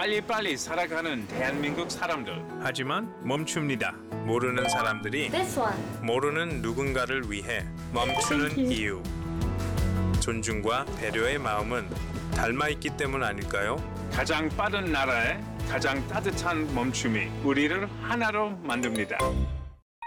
빨리빨리 살아가는 대한민국 사람들. 하지만 멈춥니다. 모르는 사람들이 This one. 모르는 누군가를 위해 멈추는 이유. 존중과 배려의 마음은 닮아있기 때문 아닐까요? 가장 빠른 나라에 가장 따뜻한 멈춤이 우리를 하나로 만듭니다.